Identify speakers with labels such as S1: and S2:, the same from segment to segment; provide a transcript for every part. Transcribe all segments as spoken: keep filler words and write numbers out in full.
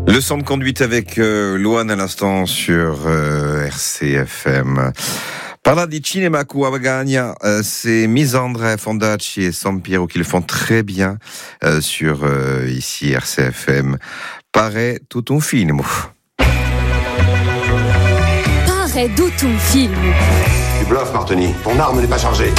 S1: Le son de conduite avec euh, Loane à l'instant sur euh, R C F M. Parla di cinema cu Avagagna, euh, c'est Misandre Fondacci et Sampiero qui le font très bien euh, sur euh, ici R C F M. Pare tutto un film.
S2: Pare tutto un film.
S3: Tu bluffes, Martini. Ton arme n'est pas chargée.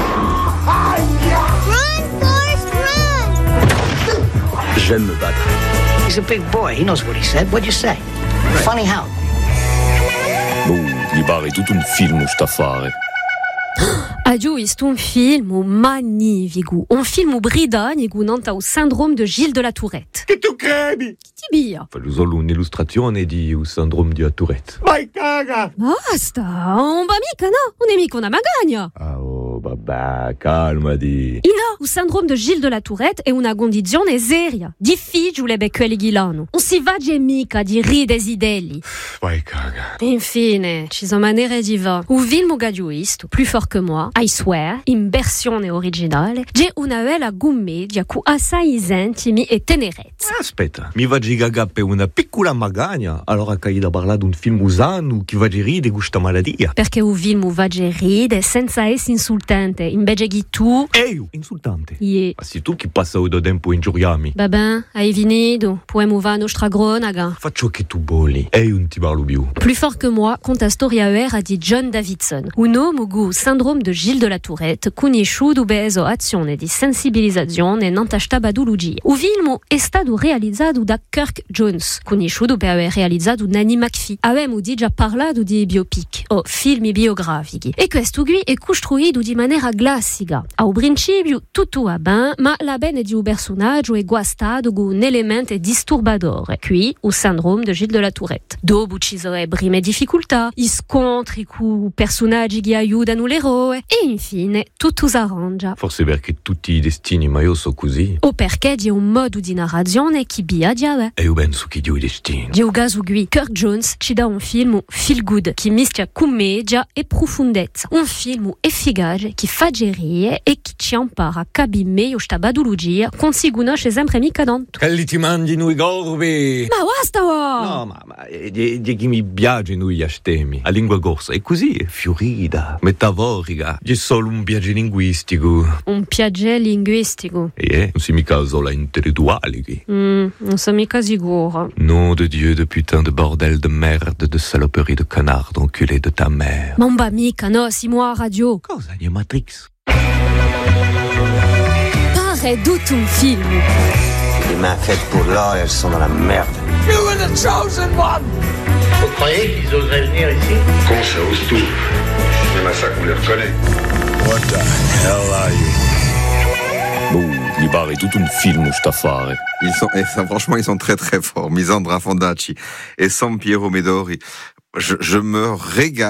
S4: Run, Forrest, run!
S5: J'aime me battre.
S6: He's a big boy. He knows what he said. What'd you say? Funny how?
S5: Oh, mi pare tutto un film sta a fare.
S2: Adieu, ist un film magnifico. Un film britannico nanta o syndrome de Gilles de la Tourette.
S7: Che tu credi?
S2: Chi ti bia?
S5: Fa solo un'illustrazione di un syndrome di Tourette.
S7: Vai caga!
S2: Basta, on va mica, no? Un è mica una magagna.
S5: Ah, oh, vabbè, calmati.
S2: Ina, o syndrome de Gilles de la Tourette è una condizione seria. Difficile quelli ghilano. Non si va mica di ri desidelli.
S5: Vai caga.
S2: Infine, ci sono maniere di va. Un film gadioisto, plus fort que moi, I swear, in versione originale, c'è una bella commedia cu assai intimi e tenerezza.
S5: Aspetta, mi va di gaga per una piccola magagna, allora che da parlare di un film usano che va di ride questa malattia.
S2: Perché un film va di ride senza essere insultante, invece che tu...
S5: Ehi, insultante.
S2: Yeah.
S5: Ma sei tu che passa da tempo a ingiuriarmi.
S2: Va bene, hai finito, puoi va nostra cronaca.
S5: Faccio che tu bolli, ehi un ti parlo più.
S2: Plus fort que moi, conta la storia vera di John Davidson, un uomo con syndrome de Gilles de la Tourette, conosciuto per la azione di sensibilizzazione nella stabadologia. Il film è stato realizzato da Kirk Jones, conosciuto per aver realizzato Nanny McPhee. Abbiamo già parlato di biopic, o film biografici, e questo qui è costruito di maniera classica. Al principio tutto va bene, ma la bene di un personaggio è guastato con un elemento disturbadore, qui il syndrome de Gilles de la Tourette. Dopo ci sono prime difficoltà, i scontri con personaggi che aiutano l'eroe, e infine tutto si arrangia.
S5: Forse perché tutti i destini ma io so così.
S2: O perché c'è un modo di narrazione che bia diave.
S5: E io penso che dio i destini.
S2: Di un caso qui, Kirk Jones ci dà un film feel good che mischia commedia e profondezza. Un film efficace che fa gerire e che ci impara a capire meglio sta badologia con si conosce sempre mica tanto.
S5: Che li ti mangi noi gorbi.
S2: Ma basta!
S5: No, ma, ma di, di chi mi piace noi gli astemi. A lingua corsa è così, è fiorida, metaforica. C'è solo un piacere linguistico.
S2: Un piacere linguistico?
S5: E eh, non si mica solo intellettuali qui.
S2: Mm, non so mica sicuro.
S5: Nom de Dieu, de putain, de bordel, de merde, de saloperie, de canard, d'enculé de ta mère.
S2: Ma ba mica, no, si moi a radio.
S5: Cosa, di Matrix?
S2: Pare tutto un film.
S3: Les mains faites pour l'or, elles sont dans la merde.
S7: You were the chosen one!
S6: Vous croyez qu'ils oseraient venir ici?
S3: Con, ça ose tout. Même à ça qu'on les reconnaît.
S7: What the hell are you?
S5: Oh, mi pare tutto un film sta a fare.
S1: Ils sont, et ça, franchement, ils sont très très forts. Misandra Fondacci et Sampiero Medori. Je, je me régale.